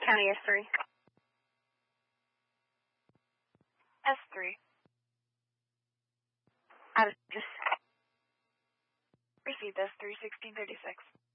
County S3. S3. Out of just Received S3, 1636.